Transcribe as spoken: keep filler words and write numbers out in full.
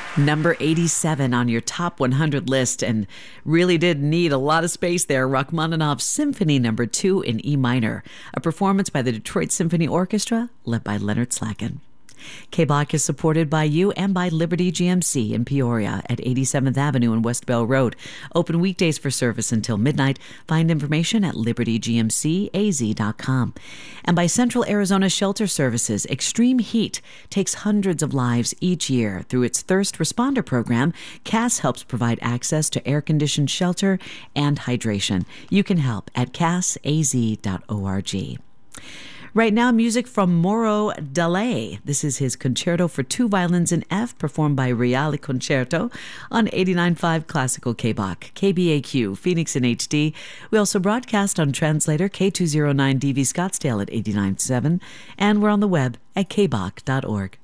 Number eighty-seven on your top one hundred list, and really did need a lot of space there. Rachmaninoff's Symphony Number two in E minor, a performance by the Detroit Symphony Orchestra led by Leonard Slacken. K B O C is supported by you and by Liberty G M C in Peoria at eighty-seventh Avenue and West Bell Road. Open weekdays for service until midnight. Find information at liberty g m c a z dot com. And by Central Arizona Shelter Services. Extreme heat takes hundreds of lives each year. Through its Thirst Responder program, C A S helps provide access to air-conditioned shelter and hydration. You can help at cas a z dot org. Right now, music from Mauro Dallet. This is his Concerto for Two Violins in F, performed by Reale Concerto on eighty-nine point five Classical K B O C, K B A Q, Phoenix in H D. We also broadcast on Translator K two oh nine D V Scottsdale at eighty-nine point seven, and we're on the web at k b o c dot org.